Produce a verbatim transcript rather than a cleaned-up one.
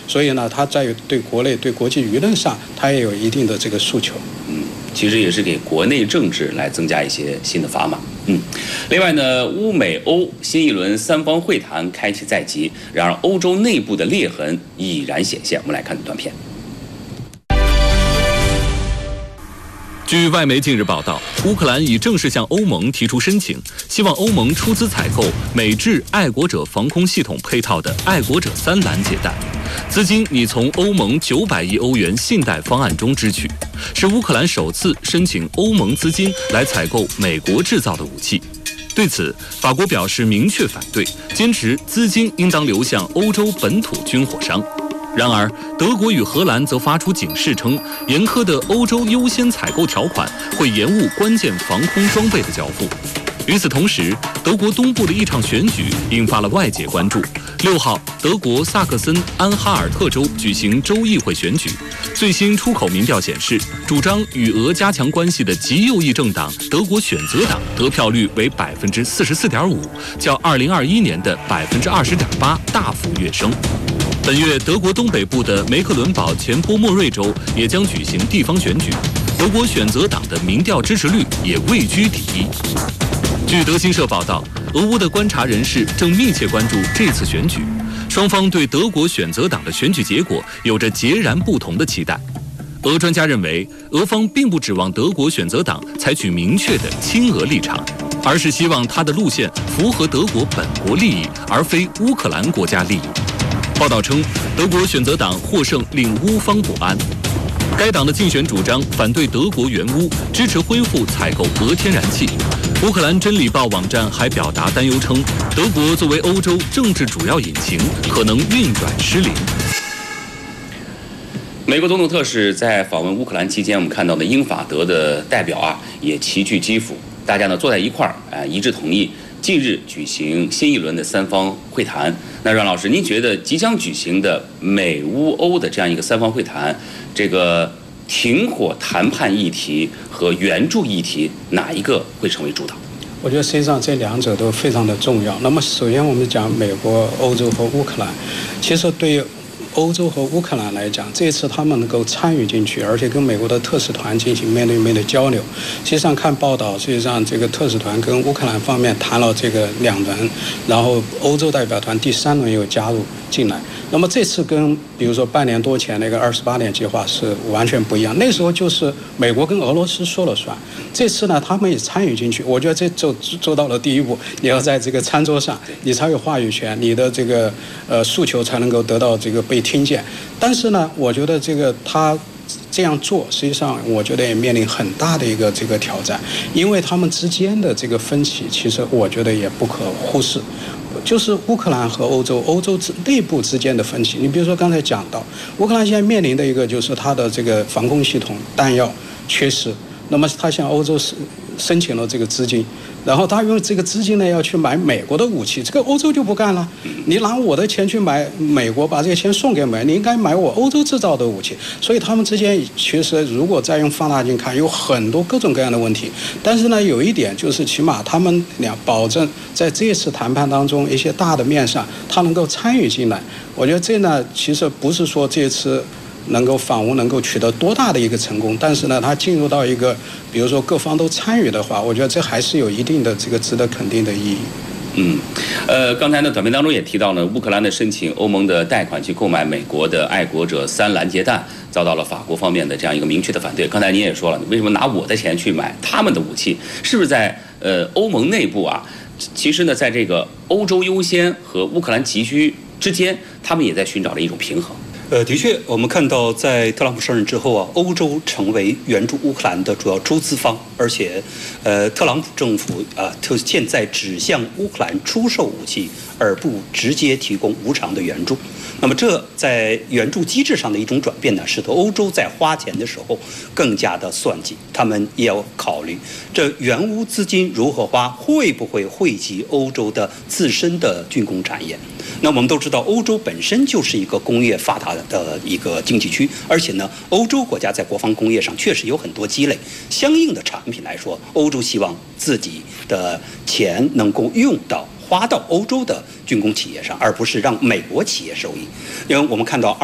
所以呢，他在对国内、对国际舆论上，他也有一定的这个诉求。 嗯，其实也是给国内政治来增加一些新的砝码。嗯，另外呢，乌美欧新一轮三方会谈开启在即，然而欧洲内部的裂痕已然显现。我们来看短片。 据外媒近日报道，乌克兰已正式向欧盟提出申请，希望欧盟出资采购美制爱国者防空系统配套的爱国者三拦截弹，资金拟从欧盟九百亿欧元信贷方案中支取，是乌克兰首次申请欧盟资金来采购美国制造的武器。对此，法国表示明确反对，坚持资金应当流向欧洲本土军火商。然而，德国与荷兰则发出警示称，严苛的欧洲优先采购条款会延误关键防空装备的交付。与此同时，德国东部的一场选举引发了外界关注。六号，德国萨克森安哈尔特州举行州议会选举，最新出口民调显示，主张与俄加强关系的极右翼政党德国选择党得票率为百分之四十四点五，较二零二一年的百分之二十点八大幅跃升。本月，德国东北部的梅克伦堡前波莫瑞州也将举行地方选举，德国选择党的民调支持率也位居第一。据德新社报道，俄乌的观察人士正密切关注这次选举，双方对德国选择党的选举结果有着截然不同的期待。俄专家认为，俄方并不指望德国选择党采取明确的亲俄立场，而是希望他的路线符合德国本国利益，而非乌克兰国家利益。报道称，德国选择党获胜令乌方不安。该党的竞选主张反对德国援乌，支持恢复采购俄天然气。乌克兰真理报网站还表达担忧称，德国作为欧洲政治主要引擎，可能运转失灵。 美国总统特使在访问乌克兰期间，我们看到的英法德的代表啊，也齐聚基辅，大家呢坐在一块儿，啊，一致同意近日举行新一轮的三方会谈。那阮老师，您觉得即将举行的美乌欧的这样一个三方会谈，这个停火谈判议题和援助议题哪一个会成为主导？ 我觉得实际上这两者都非常的重要。那么首先我们讲美国、欧洲和乌克兰，其实对于欧洲和乌克兰来讲，这次他们能够参与进去，而且跟美国的特使团进行面对面的交流。实际上看报道，实际上这个特使团跟乌克兰方面谈了这个两轮，然后欧洲代表团第三轮又加入进来。那么这次跟比如说半年多前那个二十八年计划是完全不一样，那时候就是美国跟俄罗斯说了算，这次呢他们也参与进去。我觉得这就做到了第一步，你要在这个餐桌上，你才有话语权，你的这个呃诉求才能够得到这个被听见。但是呢，我觉得这个他这样做，实际上我觉得也面临很大的一个这个挑战，因为他们之间的这个分歧，其实我觉得也不可忽视。就是乌克兰和欧洲，欧洲之内部之间的分歧。你比如说刚才讲到，乌克兰现在面临的一个就是它的这个防空系统弹药缺失，那么它向欧洲申申请了这个资金，然后他用这个资金呢要去买美国的武器，这个欧洲就不干了。你拿我的钱去买美国，把这个钱送给美国，你应该买我欧洲制造的武器。所以他们之间其实如果再用放大镜看，有很多各种各样的问题。但是呢，有一点就是起码他们俩保证在这次谈判当中一些大的面上，他能够参与进来。我觉得这呢，其实不是说这次能够访问能够取得多大的一个成功，但是呢，它进入到一个比如说各方都参与的话，我觉得这还是有一定的这个值得肯定的意义。 嗯，呃，刚才呢短片当中也提到了乌克兰的申请欧盟的贷款去购买美国的爱国者三拦截弹，遭到了法国方面的这样一个明确的反对。刚才您也说了，为什么拿我的钱去买他们的武器？是不是在呃欧盟内部啊？其实呢，在这个欧洲优先和乌克兰急需之间，他们也在寻找着一种平衡。 呃，的确，我们看到在特朗普上任之后啊，欧洲成为援助乌克兰的主要出资方，而且，呃，特朗普政府啊，特现在只向乌克兰出售武器，而不直接提供无偿的援助。那么，这在援助机制上的一种转变呢，使得欧洲在花钱的时候更加的算计，他们也要考虑这援乌资金如何花，会不会惠及欧洲的自身的军工产业。那我们都知道，欧洲本身就是一个工业发达的一个经济区，而且呢，欧洲国家在国防工业上确实有很多积累。相应的产品来说，欧洲希望自己的钱能够用到、花到欧洲的军工企业上，而不是让美国企业受益。因为我们看到